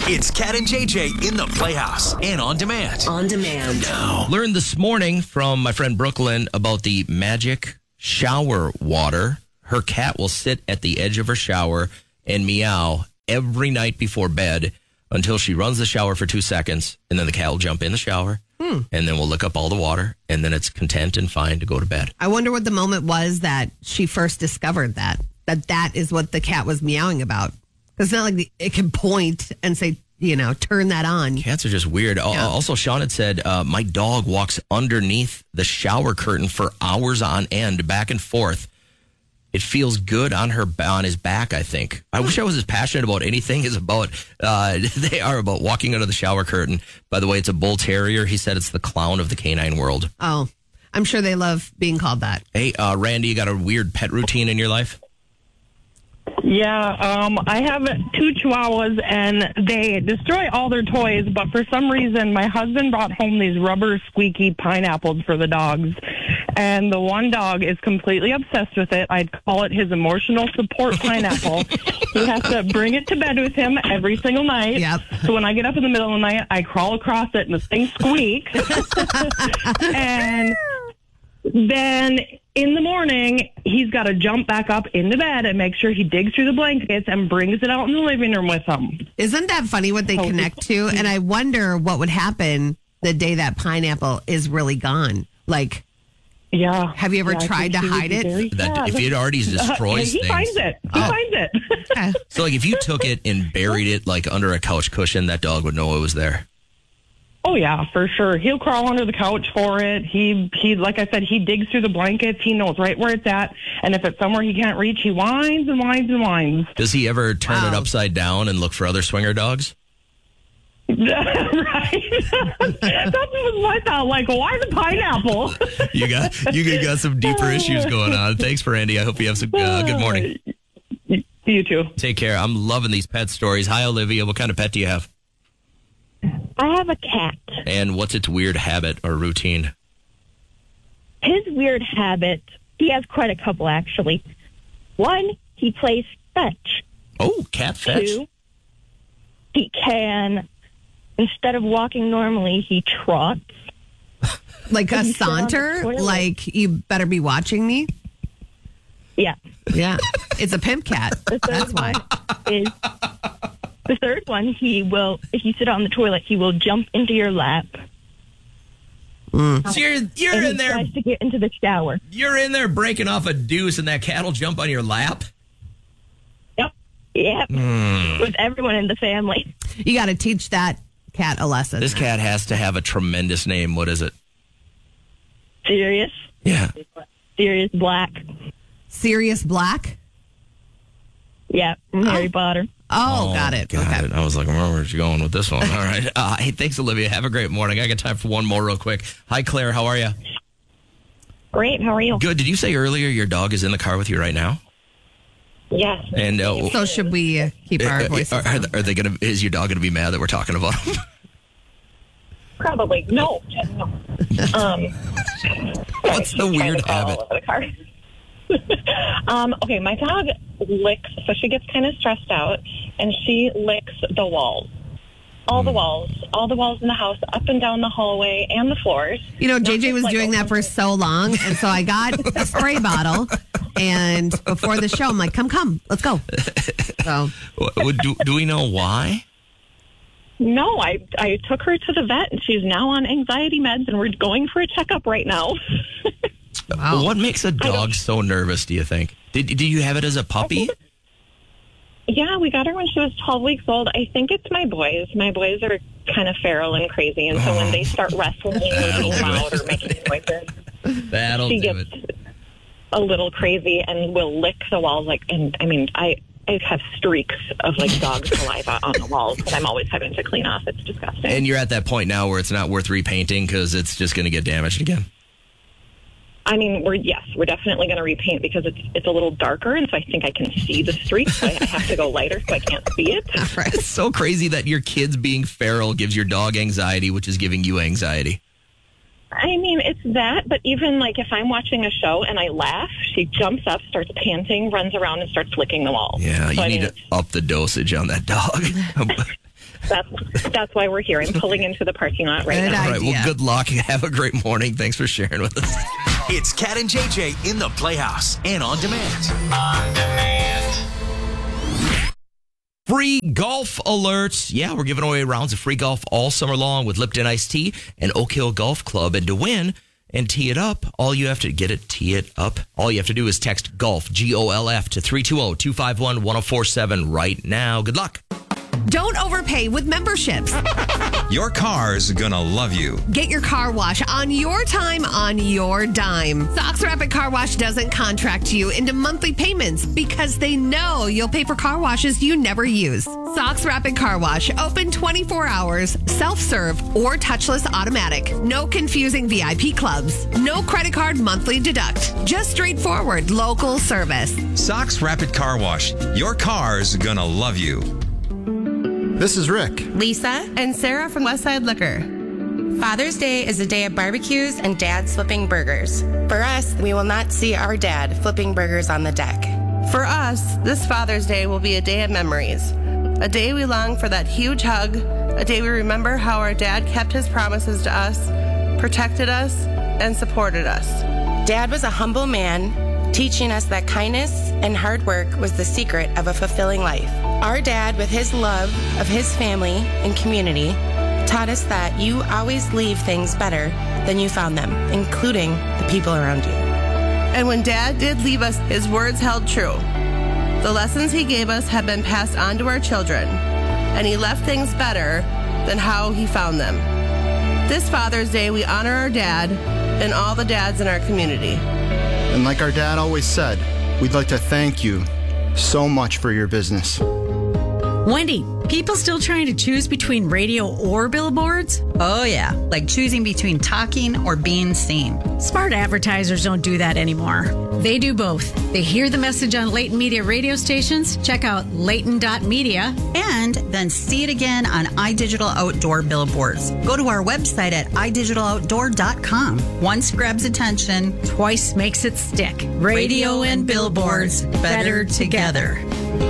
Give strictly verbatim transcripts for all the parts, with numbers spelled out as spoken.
It's Cat and J J in the Playhouse and on demand. On demand. Now. Learned this morning from my friend Brooklyn about the magic shower water. Her cat will sit at the edge of her shower and meow every night before bed until she runs the shower for two seconds, and then the cat will jump in the shower, hmm. and then we'll lick up all the water, and then it's content and fine to go to bed. I wonder what the moment was that she first discovered that, that that is what the cat was meowing about. It's not like the, it can point and say, you know, turn that on. Cats are just weird. Yeah. Also, Sean had said, uh, my dog walks underneath the shower curtain for hours on end, back and forth. It feels good on her on his back, I think. I wish I was as passionate about anything as about, uh, they are about walking under the shower curtain. By the way, it's a bull terrier. He said it's the clown of the canine world. Oh, I'm sure they love being called that. Hey, uh, Randy, you got a weird pet routine in your life? Yeah, um, I have two chihuahuas, and they destroy all their toys, but for some reason, my husband brought home these rubber squeaky pineapples for the dogs, and the one dog is completely obsessed with it. I'd call it his emotional support pineapple. He has to bring it to bed with him every single night. Yep. So when I get up in the middle of the night, I crawl across it, and the thing squeaks. And then in the morning, he's got to jump back up into bed and make sure he digs through the blankets and brings it out in the living room with him. Isn't that funny what they Oh. connect to? And I wonder what would happen the day that pineapple is really gone. Like, Yeah. have you ever Yeah, I tried think to he would hide be it? very That sad. if it already destroys Uh, he things. finds it. He Oh. finds it. Okay. So, like, if you took it and buried it, like, under a couch cushion, that dog would know it was there. Oh, yeah, for sure. He'll crawl under the couch for it. He, he, like I said, he digs through the blankets. He knows right where it's at. And if it's somewhere he can't reach, he whines and whines and whines. Does he ever turn it Wow. upside down and look for other swinger dogs? Right? That's what my thought. Like, why the pineapple? You got you got some deeper issues going on. Thanks for Andy. I hope you have some uh, good morning. You too. Take care. I'm loving these pet stories. Hi, Olivia. What kind of pet do you have? I have a cat. And what's its weird habit or routine? His weird habit, he has quite a couple, actually. One, he plays fetch. Oh, cat fetch. Two, he can, instead of walking normally, he trots. Like a Have you sit on the saunter? toilet? Like, you better be watching me? Yeah. Yeah. It's a pimp cat. The third That's why. one is, the third one, he will, if you sit on the toilet, he will jump into your lap. So you're you're and in he there tries to get into the shower. you're in there breaking off a deuce, and that cat will jump on your lap. Yep. Yep. Hmm. With everyone in the family. You got to teach that cat a lesson. This cat has to have a tremendous name. What is it? Sirius. Yeah. Sirius Black. Sirius Black? Yeah. From Harry Potter. Oh, got it. Got okay. it. I was like, where where's you going with this one? All right. Uh, hey, thanks, Olivia. Have a great morning. I got time for one more real quick. Hi, Claire. How are you? Great. How are you? Good. Did you say earlier your dog is in the car with you right now? Yes. And uh, So should we uh, keep our uh, voices are, are, down? are they gonna? Is your dog gonna be mad that we're talking about him? Probably. No. No. Um, What's the weird habit? The car. um, okay, my dog licks, so she gets kind of stressed out, and she licks the walls. All the walls. All the walls in the house, up and down the hallway and the floors. You know, J J just was like doing that for so long, and so I got a spray bottle, and before the show, I'm like, come, come, let's go. So, What- do, do we know why? No, I I took her to the vet, and she's now on anxiety meds, and we're going for a checkup right now. wow. What makes a dog so nervous, do you think? Did, did you have it as a puppy? Yeah, we got her when she was twelve weeks old. I think it's my boys. My boys are kind of feral and crazy, and so when they start wrestling or That'll being do loud it. or making noises, That'll she do gets it. a little crazy and will lick the walls. Like, and I mean, I I have streaks of like dog saliva on the walls that I'm always having to clean off. It's disgusting. And you're at that point now where it's not worth repainting because it's just going to get damaged again. I mean, we're yes, we're definitely going to repaint because it's it's a little darker, and so I think I can see the streaks. So I, I have to go lighter so I can't see it. It's so crazy that your kids being feral gives your dog anxiety, which is giving you anxiety. I mean, it's that, but even like if I'm watching a show and I laugh, she jumps up, starts panting, runs around, and starts licking the wall. Yeah, So, you I need mean, to up the dosage on that dog. That's that's why we're here. I'm pulling into the parking lot right Good now. All right, well, idea. good luck. Have a great morning. Thanks for sharing with us. It's Cat and J J in the Playhouse and on demand. On demand. Free golf alerts. Yeah, we're giving away rounds of free golf all summer long with Lipton Iced Tea and Oak Hill Golf Club. And to win and tee it up, all you have to get it, tee it up. All you have to do is text golf, G O L F, to three two zero, two five one, one zero four seven right now. Good luck. Don't overpay with memberships. Your car's gonna love you. Get your car wash on your time, on your dime. Sox Rapid Car Wash doesn't contract you into monthly payments because they know you'll pay for car washes you never use. Sox Rapid Car Wash, open twenty-four hours, self-serve or touchless automatic. No confusing V I P clubs. No credit card monthly deduct. Just straightforward local service. Sox Rapid Car Wash. Your car's gonna love you. This is Rick. Lisa, and Sarah from Westside Liquor. Father's Day is a day of barbecues and dads flipping burgers. For us, we will not see our dad flipping burgers on the deck. For us, this Father's Day will be a day of memories. A day we long for that huge hug. A day we remember how our dad kept his promises to us, protected us, and supported us. Dad was a humble man, teaching us that kindness and hard work was the secret of a fulfilling life. Our dad, with his love of his family and community, taught us that you always leave things better than you found them, including the people around you. And when Dad did leave us, his words held true. The lessons he gave us have been passed on to our children, and he left things better than how he found them. This Father's Day, we honor our dad and all the dads in our community. And like our dad always said, we'd like to thank you so much for your business. Wendy, people still trying to choose between radio or billboards? Oh, yeah, like choosing between talking or being seen. Smart advertisers don't do that anymore. They do both. They hear the message on Layton Media radio stations, check out layton dot media, and then see it again on iDigital Outdoor billboards. Go to our website at i digital outdoor dot com. Once grabs attention, twice makes it stick. Radio and billboards, better together.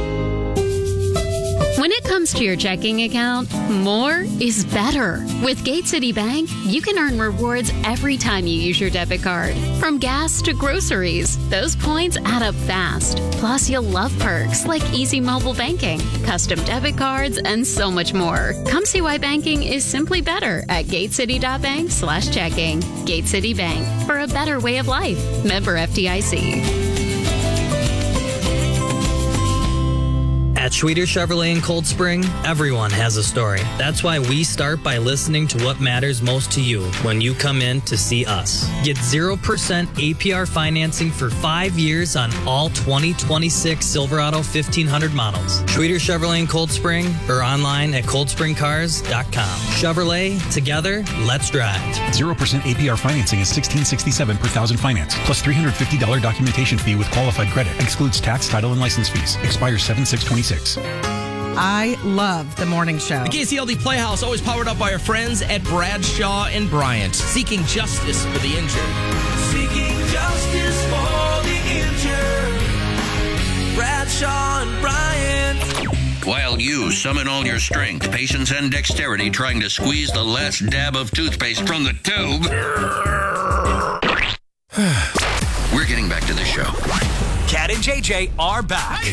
When it comes to your checking account, more is better. With Gate City Bank, you can earn rewards every time you use your debit card. From gas to groceries, those points add up fast. Plus, you'll love perks like easy mobile banking, custom debit cards, and so much more. Come see why banking is simply better at gatecity.bank slash checking. Gate City Bank, for a better way of life. Member F D I C. At Schweter Chevrolet in Cold Spring, everyone has a story. That's why we start by listening to what matters most to you when you come in to see us. Get zero percent A P R financing for five years on all twenty twenty-six Silverado fifteen hundred models. Schweter Chevrolet in Cold Spring or online at cold spring cars dot com. Chevrolet, together, let's drive. zero percent A P R financing is sixteen sixty-seven per thousand finance, plus three hundred fifty dollars documentation fee with qualified credit. Excludes tax, title, and license fees. Expires seven six twenty-six. I love the morning show. The K C L D Playhouse, always powered up by our friends at Bradshaw and Bryant, seeking justice for the injured. Seeking justice for the injured. Bradshaw and Bryant. While you summon all your strength, patience, and dexterity trying to squeeze the last dab of toothpaste from the tube. We're getting back to the show. Cat and J J are back.